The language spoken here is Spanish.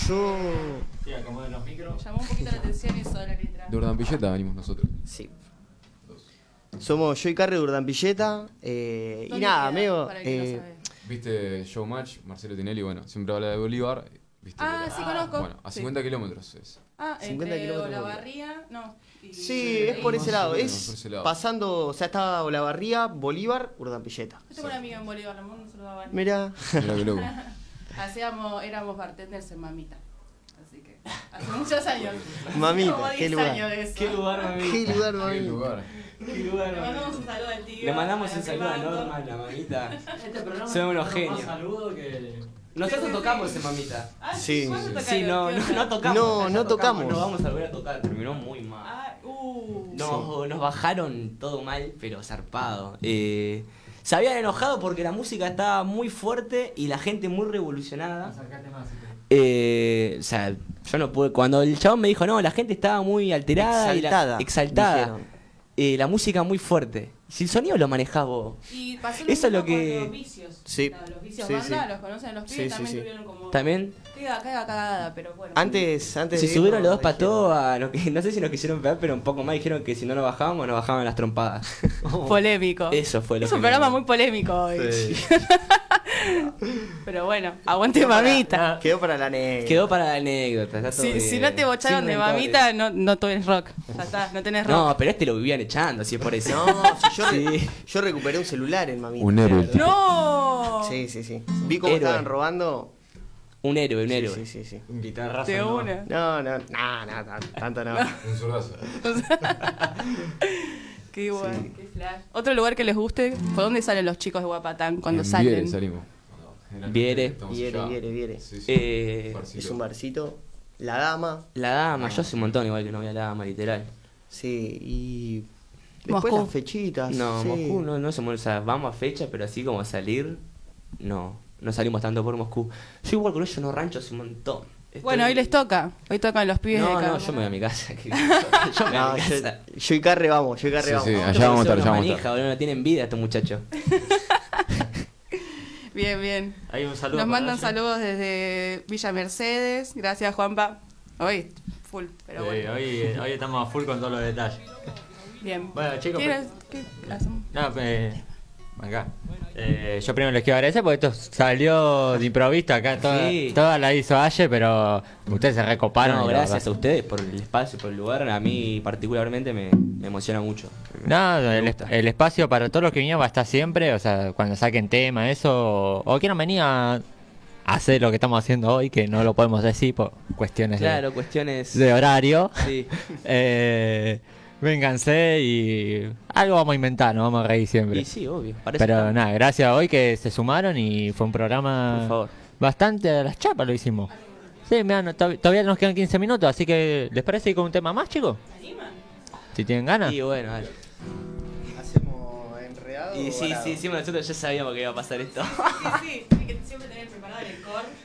Yo... Sí, acomoden los micros. Me llamó un poquito la atención eso de la letra. De Urdampilleta venimos nosotros. Sí. Somos yo y Carre de Urdampilleta. Y ¿Dónde nada, queda? medio... Para el que no sabe. ¿Viste Showmatch? Marcelo Tinelli, bueno, siempre habla de Bolívar. ¿Viste? Ah, sí, conozco. Bueno, a Sí. 50 kilómetros es. Ah, 50 entre kilómetros de Olavarría, no. Sí, es por ese Más lado. o menos, Es por ese lado. pasando... O sea, está Olavarría, Bolívar, Urdampilleta. Yo tengo una amiga en Bolívar, la no se lo daban. Mirá. Mirá qué loco. Éramos bartenders en Mamita. Así que, hace muchos años. Mamita, Como qué 10 lugar. años de eso. ¿Qué lugar, mami? Qué lugar, Qué mami. lugar. ¿Qué lugar, Le mami? mandamos un saludo al tío. Le mandamos a un saludo a Fernando. Norma, la mamita. Este programa Somos unos es genios. más saludo que... Nosotros tocamos en mamita. Ah, Sí. ¿cuándo tocaron? Sí, no ¿Qué onda? tocamos. No, no tocamos. No vamos a volver a tocar, terminó muy mal. Ah, Nos bajaron todo mal, pero zarpado. Se habían enojado porque la música estaba muy fuerte y la gente muy revolucionada. Acercate más, si querés. O sea, yo no pude. Cuando el chabón me dijo, no, la gente estaba muy alterada Exaltada, exaltada. dijeron. La música muy fuerte. Si el sonido lo manejás vos. Y pasó Eso es lo mismo que- con los vicios. Sí. Los vicios Sí, banda, sí. los conocen los pibes, Sí, sí, también sí. tuvieron como... También. Queda cagada, pero bueno. Antes Se de subieron irnos, los dos para dijeron- todo a lo que no sé si nos quisieron pegar, pero un poco más dijeron que si no nos bajábamos, nos bajaban las trompadas. Polémico. Eso fue lo Es que un programa me- muy polémico hoy. Sí. Pero aguante mamita. Quedó para la negra. Quedó para la anécdota. Está todo Si bien. no te bocharon Sin de rencores. mamita, no tenés rock. Ya está, no tenés rock. No, pero este lo vivían echando, si es por eso. No, si yo, Sí. yo recuperé un celular en mamita. Un héroe. ¡No! Sí, sí, sí. Vi cómo Héroe. estaban robando. Un héroe, un Sí, héroe. sí, sí, sí. Un guitarrazo. De no. una. No, tanto no. Un zurdazo. Qué bueno, Sí. qué flash. Otro lugar que les guste, ¿por dónde salen los chicos de Guapatán cuando En salen? Viere salimos. Generalmente Viere. estamos Viere, allá. Viere. Sí, sí. Eh, Es un barcito. La dama. La dama, yo hace un montón igual que no voy a la dama, literal. Sí, y. Después Moscú. las fechitas. No, sí. Moscú no somos, o sea, vamos a fecha, pero así como a salir, no salimos tanto por Moscú. Yo igual con ellos no rancho hace un montón. Bueno, hoy les toca. Hoy tocan los pibes de No, acá. yo me voy a mi casa. Yo me voy a No, mi yo, casa. yo y Carre vamos, Sí, vamos. sí, allá vamos a estar, allá vamos a manija, estar. boludo, no tienen vida estos muchachos. Bien, bien. Hay un saludo. Nos para mandan ella. saludos desde Villa Mercedes. Gracias, Juanpa. Hoy, full, pero Sí, bueno. hoy estamos a full con todos los detalles. Bien. Bueno, chicos, ¿Qué hacemos? No, acá. Yo primero les quiero agradecer porque esto salió de improviso acá. Sí. Toda la hizo Aye, pero ustedes se recoparon. No, y la gracias a verdad. ustedes por el espacio, por el lugar. A mí particularmente me emociona mucho. No, Me el, gusta. el espacio para todos los que vinieron va a estar siempre. O sea, cuando saquen tema, eso. O quieran venir a hacer lo que estamos haciendo hoy, que no lo podemos decir por cuestiones Claro, cuestiones. de horario. Sí. Vénganse y algo vamos a inventar, nos vamos a reír siempre. Y sí, obvio. para eso Pero estamos. nada, gracias a hoy que se sumaron y fue un Por programa favor. bastante a las chapas lo hicimos. Sí, mirá, todavía nos quedan 15 minutos, así que ¿les parece ir con un tema más, chicos? Si tienen ganas. Y bueno, dale. ¿Hacemos enredado? Y o sí, varado? nosotros ya sabíamos que iba a pasar esto. Sí, sí, sí. Hay que siempre tener preparado el core.